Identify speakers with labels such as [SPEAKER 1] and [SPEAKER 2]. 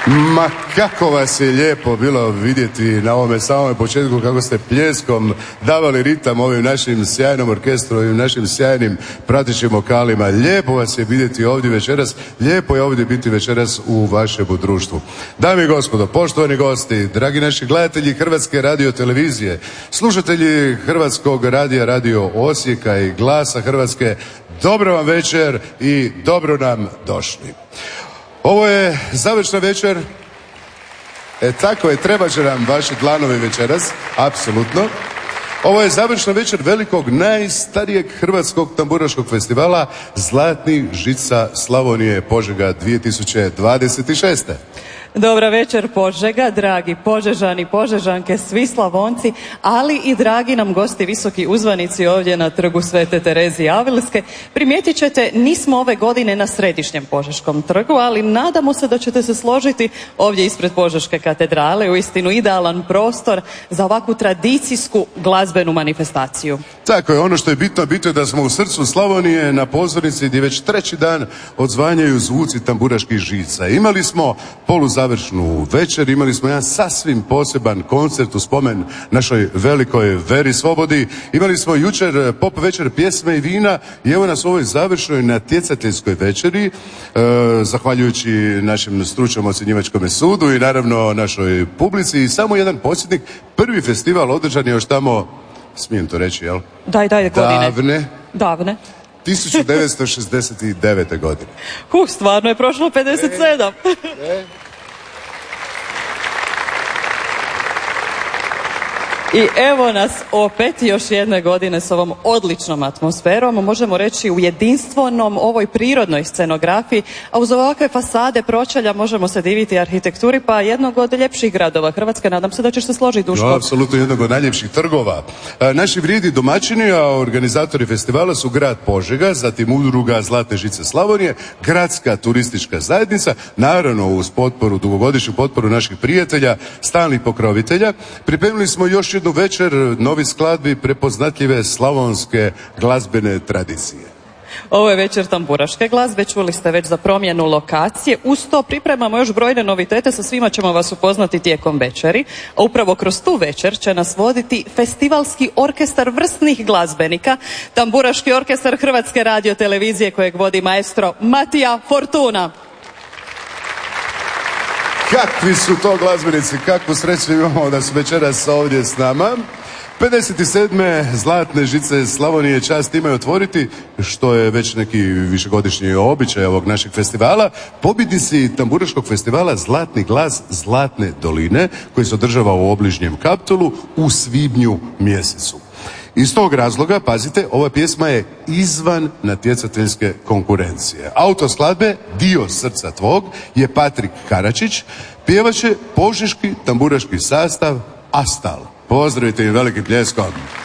[SPEAKER 1] Ma kako vas je lijepo bilo vidjeti na ovome samome početku kako ste pljeskom davali ritam ovim našim sjajnom orkestru, ovim našim sjajnim pratećim vokalima. Lijepo vas je vidjeti ovdje večeras, lijepo je ovdje biti večeras u vašem društvu. Dame i gospodo, poštovani gosti, dragi naši gledatelji Hrvatske radiotelevizije, slušatelji Hrvatskog radija, Radio Osijeka i Glasa Hrvatske, dobro vam večer i dobro nam došli. Ovo je završna večer, tako je, treba će nam vaši dlanovi večeras, apsolutno. Ovo je završna večer velikog, najstarijeg hrvatskog tamburaškog festivala Zlatnih žica Slavonije Požega 2026.
[SPEAKER 2] Dobra večer Požega, dragi Požežani, Požežanke, svi Slavonci, ali i dragi nam gosti, visoki uzvanici ovdje na trgu Svete Terezije Avilske. Primijetit ćete, nismo ove godine na središnjem Požeškom trgu, ali nadamo se da ćete se složiti ovdje ispred Požeške katedrale, uistinu idealan prostor za ovakvu tradicijsku glazbenu manifestaciju.
[SPEAKER 1] Tako je, ono što je bitno je da smo u srcu Slavonije na pozornici gdje već treći dan odzvanjaju zvuci tamburaških žica. Imali smo završnu večer, imali smo jedan sasvim poseban koncert u spomen našoj velikoj Veri Slobodi, imali smo jučer pop večer pjesme i vina i evo nas u ovoj završnoj natjecateljskoj večeri, zahvaljujući našem stručnom ocjenjivačkom sudu i naravno našoj publici. I samo jedan podsjetnik, prvi festival održan je još tamo, smijem to reći, jel?
[SPEAKER 2] Daj godine. Davne.
[SPEAKER 1] 1969. godine.
[SPEAKER 2] Stvarno je prošlo 57. I evo nas opet još jedne godine s ovom odličnom atmosferom, možemo reći u jedinstvenom ovoj prirodnoj scenografiji, a uz ovakve fasade pročelja možemo se diviti arhitekturi pa jednog od ljepših gradova Hrvatske. Nadam se da ćeš se složiti, Duško.
[SPEAKER 1] No, apsolutno jednog od najljepših trgova. Naši vrijedni domaćini, a organizatori festivala su grad Požega, zatim udruga Zlatne žice Slavonije, gradska turistička zajednica, naravno uz potporu, dugogodišnju potporu naših prijatelja, stalnih pokrovitelja. Pripremili smo još jednu večer novi skladbi prepoznatljive slavonske glazbene tradicije.
[SPEAKER 2] Ovo je večer tamburaške glazbe, čuli ste već za promjenu lokacije. Uz to pripremamo još brojne novitete, sa svima ćemo vas upoznati tijekom večeri. A upravo kroz tu večer će nas voditi festivalski orkestar vrsnih glazbenika, tamburaški orkestar Hrvatske radiotelevizije kojeg vodi maestro Matija Fortuna.
[SPEAKER 1] Kakvi su to glazbenici, kakvu sreću imamo da su večeras ovdje s nama. 57. Zlatne žice Slavonije čast imaju otvoriti, što je već neki višegodišnji običaj ovog našeg festivala, pobjednici tamburaškog festivala Zlatni glas Zlatne doline, koji se održava u obližnjem Kaptolu u svibnju mjesecu. Iz tog razloga, pazite, ova pjesma je izvan natjecateljske konkurencije. Autor skladbe Dio srca tvog je Patrik Karačić, pjevat će požeški tamburaški sastav Astal. Pozdravite im velikim pljeskom.